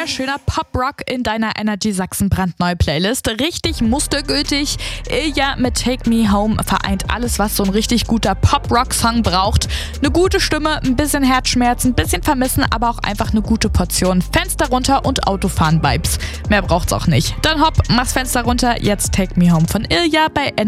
wunderschöner Pop-Rock in deiner Energy Sachsen brandneue Playlist. Richtig mustergültig. Ilja mit Take Me Home vereint alles, was so ein richtig guter Pop-Rock-Song braucht. Eine gute Stimme, ein bisschen Herzschmerzen, ein bisschen Vermissen, aber auch einfach eine gute Portion Fenster runter und Autofahren-Vibes. Mehr braucht's auch nicht. Dann hopp, mach's Fenster runter, jetzt Take Me Home von Ilja bei